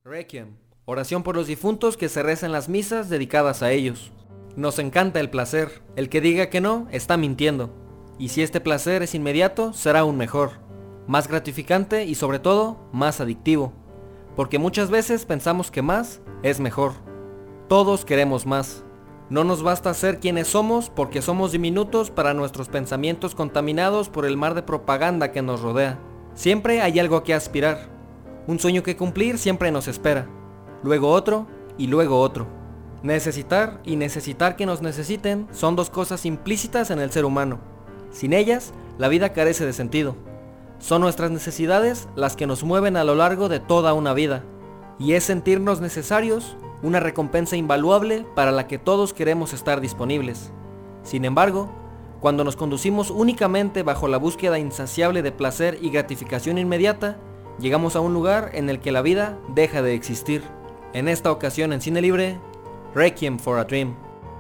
Requiem, oración por los difuntos que se reza en las misas dedicadas a ellos. Nos encanta el placer, el que diga que no, está mintiendo. Y si este placer es inmediato, será aún mejor, más gratificante y sobre todo, más adictivo. Porque muchas veces pensamos que más es mejor. Todos queremos más. No nos basta ser quienes somos porque somos diminutos para nuestros pensamientos contaminados por el mar de propaganda que nos rodea. Siempre hay algo a que aspirar. Un sueño que cumplir siempre nos espera. Luego otro y luego otro. Necesitar y necesitar que nos necesiten son dos cosas implícitas en el ser humano. Sin ellas, la vida carece de sentido. Son nuestras necesidades las que nos mueven a lo largo de toda una vida. Y es sentirnos necesarios una recompensa invaluable para la que todos queremos estar disponibles. Sin embargo, cuando nos conducimos únicamente bajo la búsqueda insaciable de placer y gratificación inmediata, llegamos a un lugar en el que la vida deja de existir. En esta ocasión en Cine Libre, Requiem for a Dream.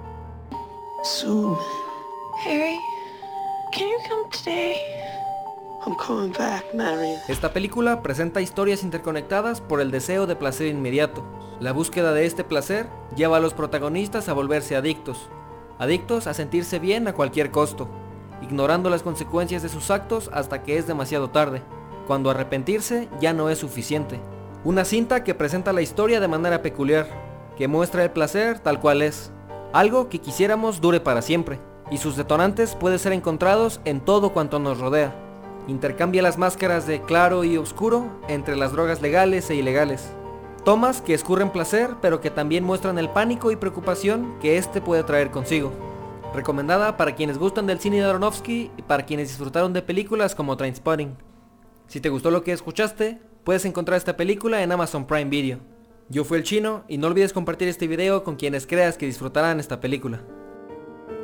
Soon. Harry, can you come today? I'm coming back, Marion. Esta película presenta historias interconectadas por el deseo de placer inmediato. La búsqueda de este placer lleva a los protagonistas a volverse adictos a sentirse bien a cualquier costo, ignorando las consecuencias de sus actos hasta que es demasiado tarde, cuando arrepentirse ya no es suficiente. Una cinta que presenta la historia de manera peculiar, que muestra el placer tal cual es, algo que quisiéramos dure para siempre, y sus detonantes pueden ser encontrados en todo cuanto nos rodea. Intercambia las máscaras de claro y oscuro entre las drogas legales e ilegales. Tomas que escurren placer, pero que también muestran el pánico y preocupación que este puede traer consigo. Recomendada para quienes gustan del cine de Aronofsky y para quienes disfrutaron de películas como Trainspotting. Si te gustó lo que escuchaste, puedes encontrar esta película en Amazon Prime Video. Yo fui el Chino y no olvides compartir este video con quienes creas que disfrutarán esta película.